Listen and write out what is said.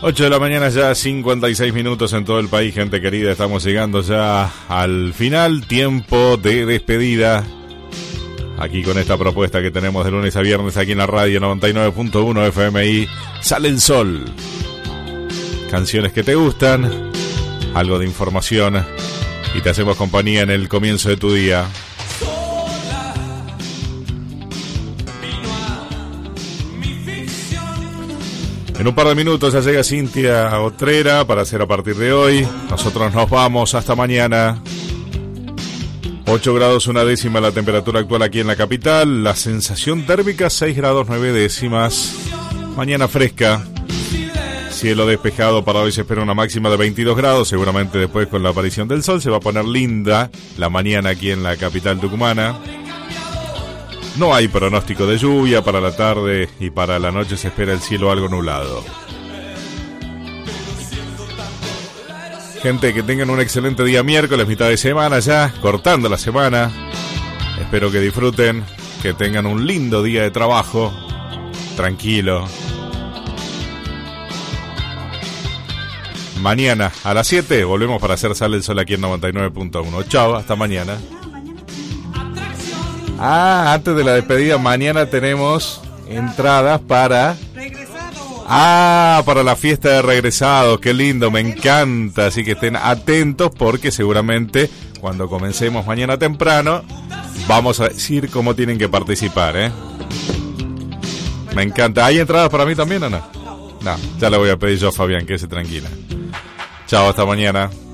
8 de la mañana ya, 56 minutos en todo el país, gente querida. Estamos llegando ya al final, tiempo de despedida. Aquí con esta propuesta que tenemos de lunes a viernes aquí en la radio 99.1 FMI. Sale el sol. Canciones que te gustan, algo de información y te hacemos compañía en el comienzo de tu día. En un par de minutos ya llega Cintia Otrera para hacer a partir de hoy. Nosotros nos vamos hasta mañana. 8 grados 1 décima la temperatura actual aquí en la capital. La sensación térmica 6 grados 9 décimas. Mañana fresca. Cielo despejado, para hoy se espera una máxima de 22 grados. Seguramente después con la aparición del sol se va a poner linda la mañana aquí en la capital tucumana. No hay pronóstico de lluvia para la tarde y para la noche se espera el cielo algo nublado. Gente, que tengan un excelente día miércoles, mitad de semana ya, cortando la semana. Espero que disfruten, que tengan un lindo día de trabajo, tranquilo. Mañana a las 7 volvemos para hacer Sale el Sol aquí en 99.1. Chao, hasta mañana. Antes de la despedida, mañana tenemos entradas para... para la fiesta de regresados, qué lindo, me encanta. Así que estén atentos porque seguramente cuando comencemos mañana temprano vamos a decir cómo tienen que participar, ¿eh? Me encanta. ¿Hay entradas para mí también o no? No, ya le voy a pedir yo a Fabián que se tranquila. Chao, hasta mañana.